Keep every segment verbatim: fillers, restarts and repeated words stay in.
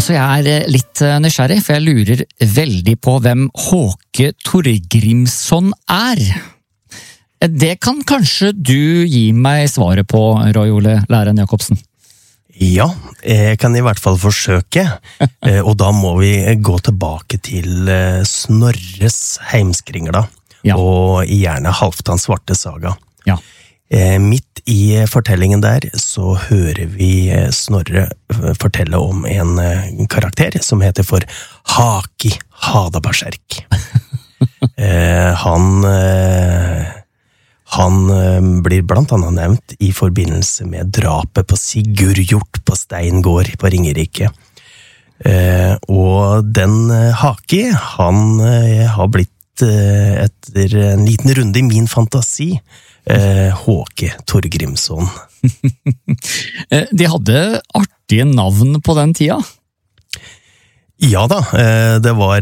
så jeg er litt nysgjerrig, for jeg lurer veldig på hvem Håke Torgrimsson er. Det kan kanskje du gi meg svaret på, Roy Ole Læren Jacobsen? Ja, jeg kan i hvert fall forsøke, og da må vi gå tilbake til Snorres heimskringla, ja. Og gjerne Halvdan Svarte saga. Ja. Midt i fortellingen der så hører vi Snorre fortelle om en karakter som heter for Haki Hadaberserk. han, han blir blant annet nevnt i forbindelse med drapet på Sigurjort på Steingård på Ringerike. Og den Haki, han har blitt etter en liten runde i min fantasi Eh, Håke Torgrimsson. De hadde artige navn på den tida? Ja da, eh, det var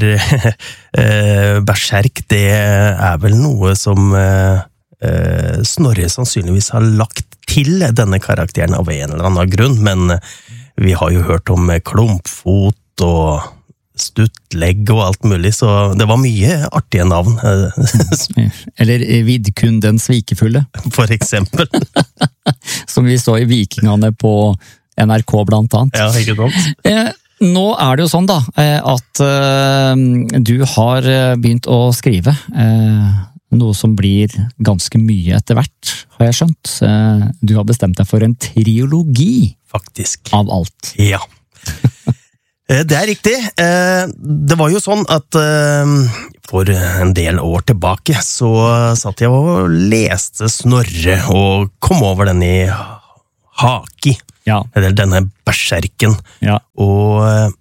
eh, Berserk, det er vel noe som eh, Snorre sannsynligvis har lagt til denne karakteren av en eller annen grunn, men vi har jo hørt om Klumpfot og Stuttlegg og alt mulig, så det var mye artige navn. Eller Vidkun den svikefulle. For eksempel. Som vi så i Vikingene på N R K blant annet. Ja, ikke sant? Eh, nå er det jo sånn da, at eh, du har begynt å skrive eh, noe som blir ganske mye etter hvert, har jeg skjønt. Eh, du har bestemt deg for en triologi. Faktisk. Av alt. Ja. Det er riktig. Det var jo sånn at for en del år tilbake så satt jeg og leste Snorre og kom over den i Haki, ja. Eller denne berserken. Ja. Og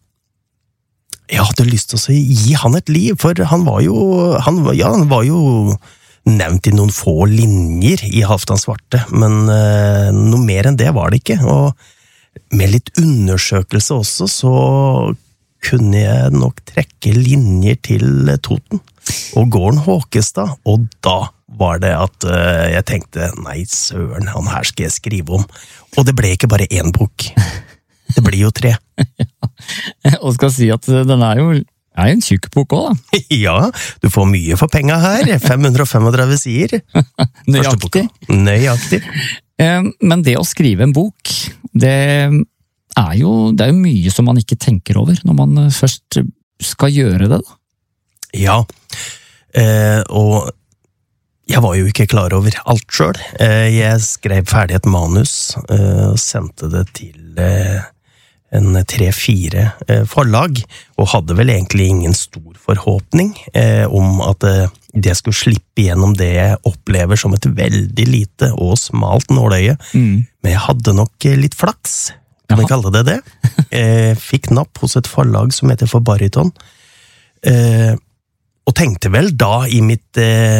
jeg hadde lyst til å gi han et liv, for han var jo, han, ja, han var jo nevnt i noen få linjer i Halvdan Svarte, men noe mer enn det var det ikke, og med litt undersøkelse også, så kunne jeg nok trekke linjer til Toten og gården Håkestad, og da var det at uh, jeg tenkte, nei søren, han her skal jeg skrive om. Og det ble ikke bare én bok, det blir jo tre. Ja, og skal si at den er jo er en tjukk bok også, da. Ja, du får mye for penga her, fem hundre og femogtretive sider. Nøyaktig. Nøyaktig. Men det å skrive en bok, det er jo, det er jo mye som man ikke tenker over når man først skal gjøre det, da. Ja, eh, og jeg var jo ikke klar over alt selv. Eh, jeg skrev ferdig et manus eh, og sendte det til eh, en tre-fire eh, forlag, og hadde vel egentlig ingen stor forhåpning eh, om at eh, det skulle slippe gjennom det jeg opplever som et veldig lite og smalt nåløye. Mm. Men jeg hadde nok litt flaks, kan vi kalle det det. Jeg fikk napp hos et forlag som heter For Bariton, og tenkte vel da i mitt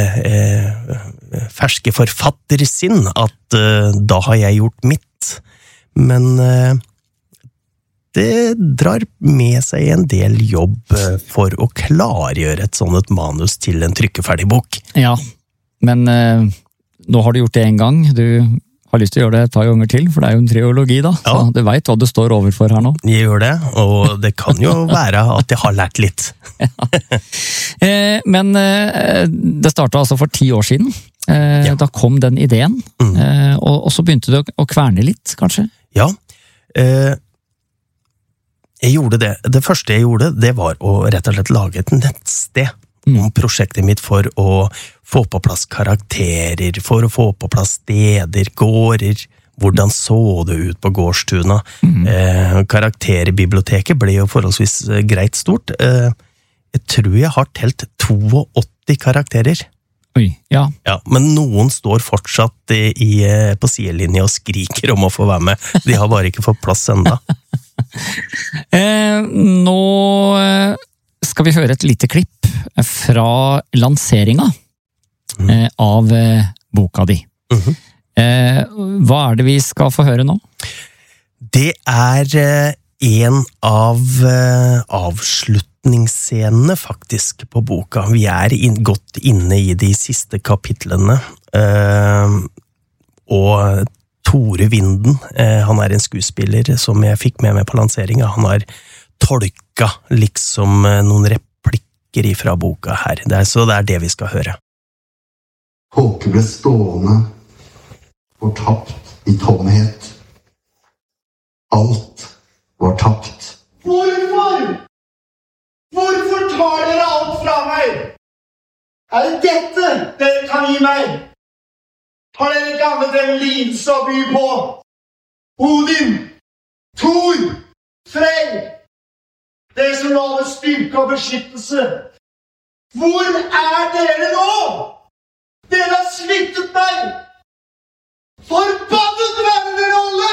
ferske forfattersinn at da har jeg gjort mitt. Men det drar med seg en del jobb for å klargjøre et sånt manus til en trykkeferdig bok. Ja, men eh, nå har du gjort det en gang. Du har lyst til å gjøre det et par ganger til, for det er jo en triologi da. Ja. Så du vet hva du står overfor her nå. Jeg gjør det, og det kan jo være at jeg har lært litt. Ja. eh, men eh, det startet altså for ti år siden. Eh, ja. Da kom den ideen, mm. eh, og, og så begynte du å, å kverne litt, kanskje? Ja, eh, jeg gjorde det. Det første jeg gjorde, det var å rett og slett lage et nettsted mm. om prosjektet mitt for å få på plass karakterer, for å få på plass steder, gårder, hvordan så det ut på gårdstuna. Mm. Eh, karakterbiblioteket ble jo forholdsvis greit stort. Eh, jeg tror jeg har telt åttito karakterer. Oi, ja. Ja, men noen står fortsatt i, i, på sidelinje og skriker om å få være med. De har bare ikke fått plass enda. eh, nå skal vi høre et lite klipp fra lanseringa mm. eh, av eh, boka di. Mm-hmm. eh, hva er det vi skal få høre nå? Det er eh, en av eh, avslutningsscenene faktisk på boka. Vi er inn, godt inne i de siste kapitlene, eh, og Tore Vinden, eh, han er en skuespiller som jeg fikk med meg på lanseringen. Han har tolka liksom noen replikker ifra boka her. Det er, så det er det vi skal høre. Håke ble stående, fortapt i tomhet. Alt var tapt. Hvorfor? Hvorfor tar dere alt fra meg? Er det dette dere kan gi meg? Har dere ikke annet enn lidelse å by på? Odin, Thor, Frey, dere som lover styrke og beskyttelse. Hvor er dere nå? Dere har sviktet meg! Forbannet være dere alle!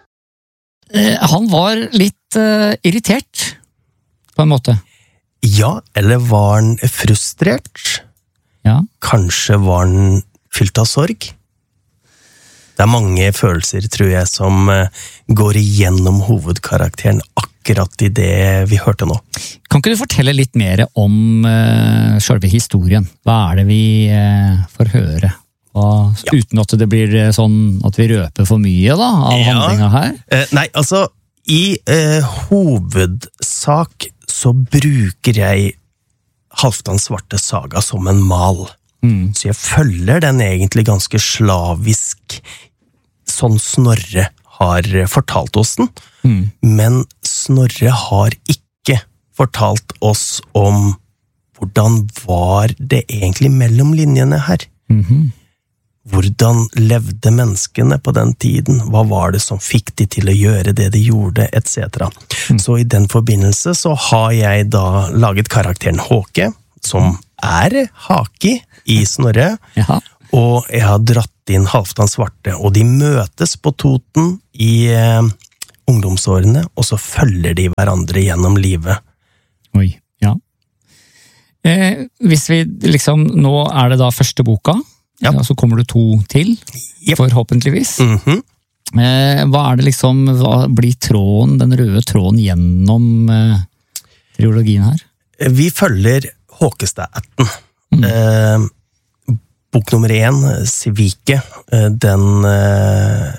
Eh, han var litt eh, irritert, på en måte. Ja, eller var han frustrert? Ja. Kanskje var han fylt av sorg? Det er mange følelser, tror jeg, som går igjennom hovedkarakteren akkurat i det vi hørte nå. Kan ikke du fortelle litt mer om uh, selve historien? Hva er det vi uh, får høre? Og, ja. Uten at det blir sånn at vi røper for mye da, av ja. handlinga her? Eh, nei, altså, i eh, hovedsak så bruker jeg Halvdan Svarte saga som en mal. Mm. Så jeg følger den egentlig ganske slavisk, sånn Snorre har fortalt oss den. Mm. Men Snorre har ikke fortalt oss om hvordan var det egentlig mellom linjene her. Mm-hmm. Hvordan levde menneskene på den tiden? Hva var det som fikk de til å gjøre det de gjorde, et cetera. Mm. Så i den forbindelse så har jeg da laget karakteren Håke, som er Haki i Snorre, Jaha. Og jeg har dratt inn Halvdan Svarte, og de møtes på Toten i eh, ungdomsårene, og så følger de hverandre gjennom livet. Oi, ja. Eh, hvis vi liksom, nå er det da første boka, ja. Ja, så kommer det to til, yep. forhåpentligvis. Mm-hmm. eh, hva er det liksom, hva blir tråden, den røde tråden gjennom eh, trilogien her? Vi følger Håkestad-ætten. Mm. Eh, bok nummer én, Svike, eh, den eh,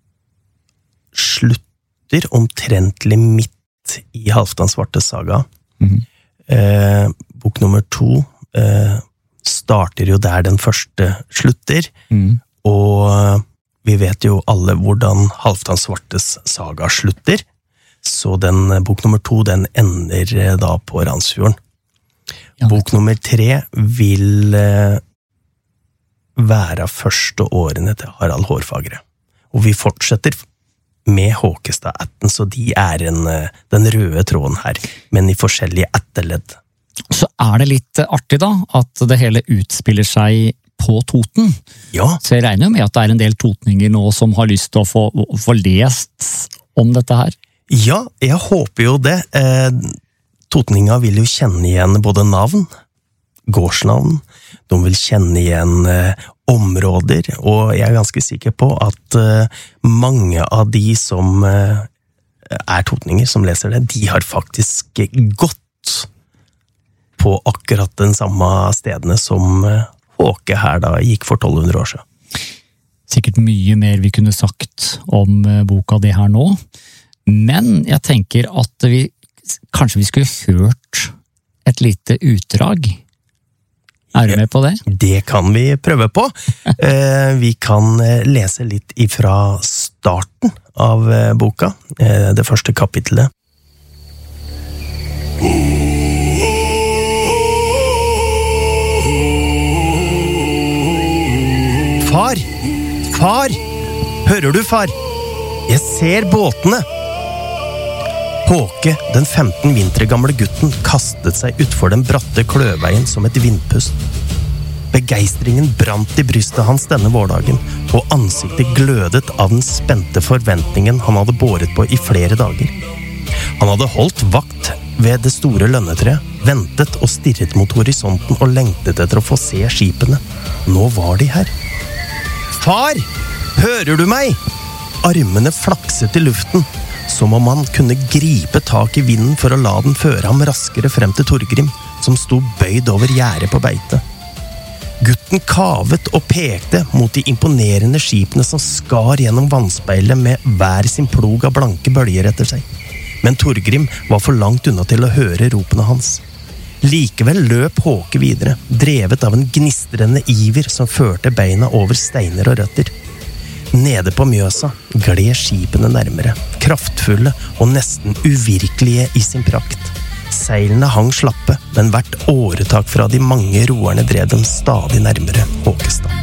slutter omtrentlig midt i Halvdan Svarte saga. Mm. Eh, bok nummer to eh, starter jo der den første slutter, mm. og vi vet jo alle hvordan Halvdan Svartes saga slutter, så den bok nummer to, den ender da på Randsfjorden. Ja, bok nummer tre vil eh, være første årene til Harald Hårfagre, og vi fortsetter med Håkestad-ætten, så de er en, den røde tråden her, men i forskjellige ætteledd. Så er det litt artig da, at det hele utspiller seg på Toten. Ja. Så jeg regner jo med at det er en del totninger nå som har lyst til å få, å få lest om dette her. Ja, jeg håper jo det. Eh, totninga vil jo kjenne igjen både navn, gårdsnavn, de vil kjenne igjen eh, områder, og jeg er ganske sikker på at eh, mange av de som eh, er totninger, som leser det, de har faktisk gått på akkurat den samme stedene som Håke her da gikk for tolv hundre år siden. Sikkert mye mer vi kunne sagt om boka det her nå, men jeg tenker at vi kanskje vi skulle hørt et lite utdrag. Er du med på det? Det kan vi prøve på. Vi kan lese litt ifra starten av boka, det første kapitlet. Far! Far! Hører du, far? Jeg ser båtene! Håke, den femten vintre gamle gutten, kastet seg utfor den bratte kløveien som et vindpust. Begeistringen brant i brystet hans denne vårdagen, og ansiktet glødet av den spente forventningen han hadde båret på i flere dager. Han hadde holdt vakt ved det store lønnetreet, ventet og stirret mot horisonten og lengtet etter å få se skipene. Nå var de her. Far! Hører du meg? Armene flakset i luften, som om han kunne gripe tak i vinden for å la den føre ham raskere frem til Torgrim, som sto bøyd over gjerdet på beite. Gutten kavet og pekte mot de imponerende skipene som skar gjennom vannspeilet med hver sin plog av blanke bølger etter seg. men Torgrim var for langt unna til å høre ropene hans. Likevel løp Håke videre, drevet av en gnistrende iver som førte beina over steiner og røtter. Nede på Mjøsa gled skipene nærmere, kraftfulle og nesten uvirkelige i sin prakt. Seilene hang slappe, men hvert åretak fra de mange roerne drev dem stadig nærmere Håkestad.